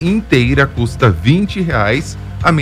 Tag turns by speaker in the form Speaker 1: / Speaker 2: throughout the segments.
Speaker 1: inteira custa R$20, a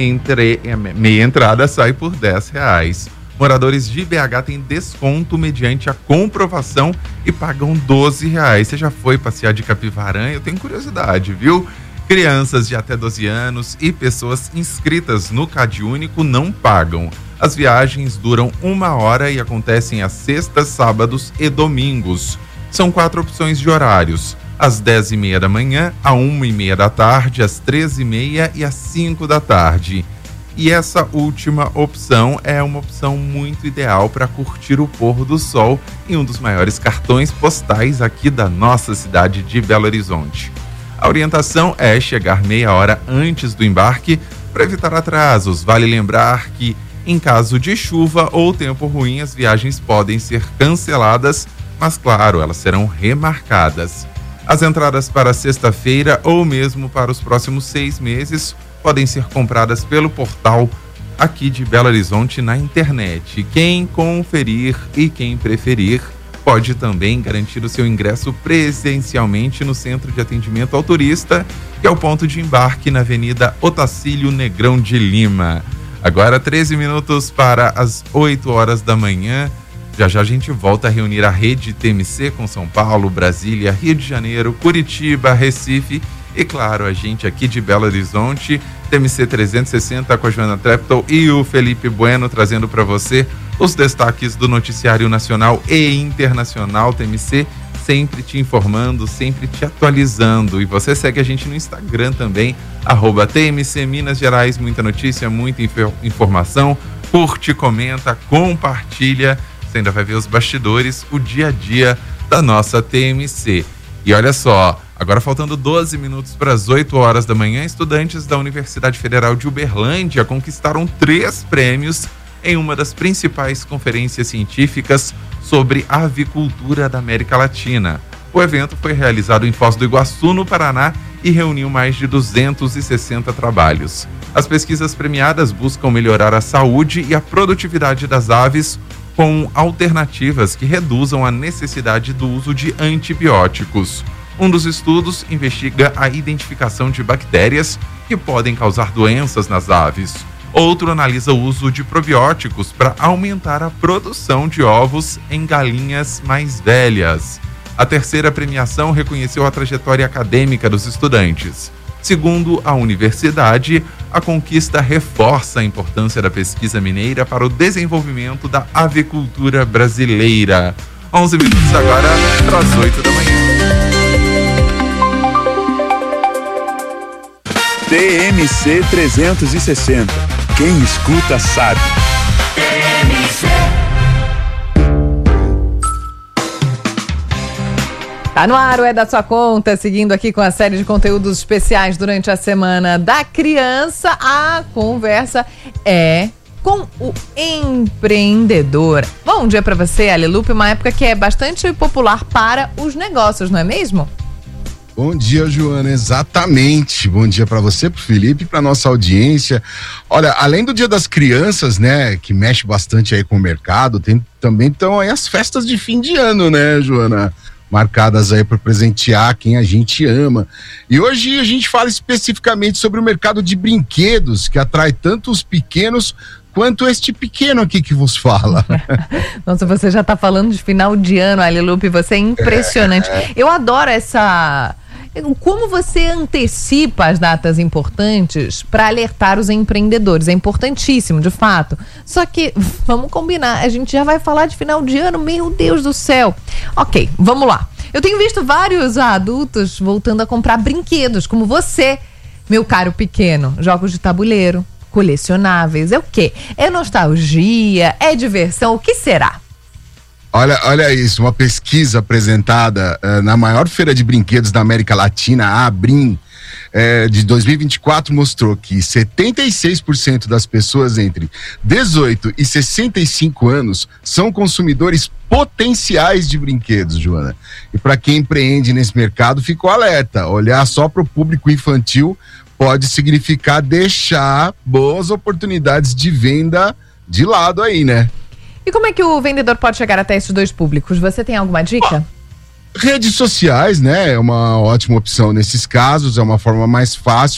Speaker 1: meia entrada sai por R$10. Moradores de BH têm desconto mediante a comprovação e pagam R$12. Você já foi passear de Capivarã? Eu tenho curiosidade, viu? Crianças de até 12 anos e pessoas inscritas no CadÚnico não pagam. As viagens duram 1 hora e acontecem às sextas, sábados e domingos. São 4 opções de horários: às 10h30 da manhã, às 1h30 da tarde, às 13h30 e às 5 da tarde. E essa última opção é uma opção muito ideal para curtir o pôr do sol em um dos maiores cartões postais aqui da nossa cidade de Belo Horizonte. A orientação é chegar meia hora antes do embarque para evitar atrasos. Vale lembrar que, em caso de chuva ou tempo ruim, as viagens podem ser canceladas, mas claro, elas serão remarcadas. As entradas para sexta-feira ou mesmo para os próximos 6 meses podem ser compradas pelo portal aqui de Belo Horizonte na internet. Quem conferir e quem preferir pode também garantir o seu ingresso presencialmente no Centro de Atendimento ao Turista, que é o ponto de embarque na Avenida Otacílio Negrão de Lima. Agora 13 minutos para as 8 horas da manhã. Já já a gente volta a reunir a rede TMC com São Paulo, Brasília, Rio de Janeiro, Curitiba, Recife e, claro, a gente aqui de Belo Horizonte, TMC 360 com a Joana Treptow e o Felipe Bueno, trazendo para você os destaques do noticiário nacional e internacional. TMC sempre te informando, sempre te atualizando. E você segue a gente no Instagram também, @TMC Minas Gerais. Muita notícia, muita informação. Curte, comenta, compartilha. Você ainda vai ver os bastidores, o dia a dia da nossa TMC. E olha só, agora faltando 12 minutos para as 8 horas da manhã, estudantes da Universidade Federal de Uberlândia conquistaram 3 prêmios em uma das principais conferências científicas sobre avicultura da América Latina. O evento foi realizado em Foz do Iguaçu, no Paraná, e reuniu mais de 260 trabalhos. As pesquisas premiadas buscam melhorar a saúde e a produtividade das aves com alternativas que reduzam a necessidade do uso de antibióticos. Um dos estudos investiga a identificação de bactérias que podem causar doenças nas aves. Outro analisa o uso de probióticos para aumentar a produção de ovos em galinhas mais velhas. A terceira premiação reconheceu a trajetória acadêmica dos estudantes. Segundo a universidade, a conquista reforça a importância da pesquisa mineira para o desenvolvimento da avicultura brasileira. 11 minutos agora para as 8 da manhã.
Speaker 2: TMC 360. Quem escuta sabe.
Speaker 3: Tá no ar, é da sua conta, seguindo aqui com a série de conteúdos especiais durante a Semana da Criança. A conversa é com o empreendedor. Bom dia para você, Alilupe, uma época que é bastante popular para os negócios, não é mesmo?
Speaker 4: Bom dia, Joana, exatamente. Bom dia para você, pro Felipe, para nossa audiência. Olha, além do Dia das Crianças, né, que mexe bastante aí com o mercado, também estão aí as festas de fim de ano, né, Joana? Marcadas aí para presentear quem a gente ama. E hoje a gente fala especificamente sobre o mercado de brinquedos, que atrai tanto os pequenos quanto este pequeno aqui que vos fala.
Speaker 3: Nossa, você já tá falando de final de ano, Alilupe, você é impressionante. Eu adoro como você antecipa as datas importantes para alertar os empreendedores. É importantíssimo, de fato. Só que, vamos combinar, a gente já vai falar de final de ano, meu Deus do céu. Ok, vamos lá. Eu tenho visto vários adultos voltando a comprar brinquedos, como você, meu caro pequeno. Jogos de tabuleiro, colecionáveis, é o quê? É nostalgia? É diversão? O que será?
Speaker 4: Olha isso, uma pesquisa apresentada na maior feira de brinquedos da América Latina, a Abrim, de 2024, mostrou que 76% das pessoas entre 18 e 65 anos são consumidores potenciais de brinquedos, Joana. E para quem empreende nesse mercado, ficou alerta, olhar só para o público infantil pode significar deixar boas oportunidades de venda de lado aí, né?
Speaker 3: E como é que o vendedor pode chegar até esses dois públicos? Você tem alguma dica?
Speaker 4: Redes sociais, né? É uma ótima opção nesses casos, é uma forma mais fácil.